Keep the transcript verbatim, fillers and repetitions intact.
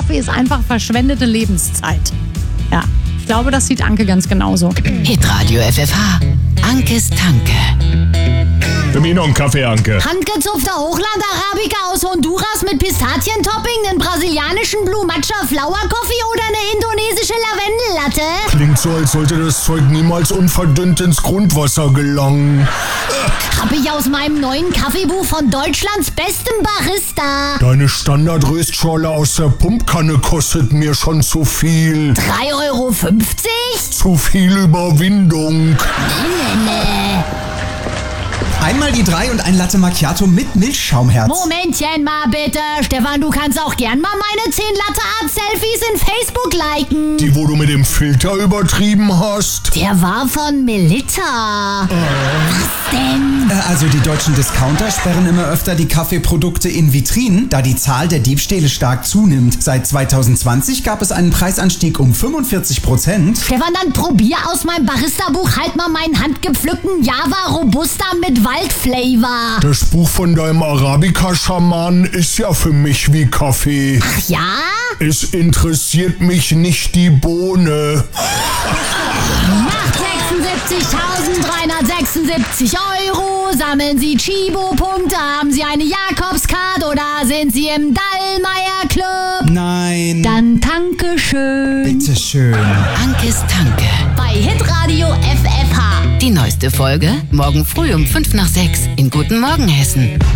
Kaffee ist einfach verschwendete Lebenszeit. Ja, ich glaube, das sieht Anke ganz genauso. Hitradio F F H. Ankes Tanke. Für mich noch einen Kaffee, Anke. Handgezupfter Hochland-Arabica aus Honduras mit Pistazientopping, einen brasilianischen Blue Matcha Flower Coffee oder eine indonesische Lavendellatte? Klingt so, als sollte das Zeug niemals unverdünnt ins Grundwasser gelangen. Hab ich aus meinem neuen Kaffeebuch von Deutschlands bestem Barista. Deine Standard-Röstschorle aus der Pumpkanne kostet mir schon zu viel. drei Euro fünfzig? Zu viel Überwindung. Nee, nee. Einmal die drei und ein Latte Macchiato mit Milchschaumherz. Momentchen mal bitte. Stefan, du kannst auch gern mal meine zehn Latte Art Selfies in Facebook liken. Die, wo du mit dem Filter übertrieben hast? Der war von Melitta. Oh. Was denn? Äh, also die deutschen Discounter sperren immer öfter die Kaffeeprodukte in Vitrinen, da die Zahl der Diebstähle stark zunimmt. Seit zwanzig zwanzig gab es einen Preisanstieg um fünfundvierzig Prozent. Stefan, dann probier aus meinem Barista-Buch halt mal meinen handgepflückten Java Robusta mit Waldflavor. Das Buch von deinem Arabica-Schamanen ist ja für mich wie Kaffee. Ach ja? Es interessiert mich nicht die Bohne. Macht sechsundsiebzigtausenddreihundertsechsundsiebzig Euro. Sammeln Sie Chibo-Punkte. Haben Sie eine Jakobscard oder sind Sie im Dallmayr Club? Nein. Dann danke schön. Bitteschön. Ankes Tanke. Bei Hitradio F F H. Die neueste Folge morgen früh um fünf nach sechs in Guten Morgen Hessen.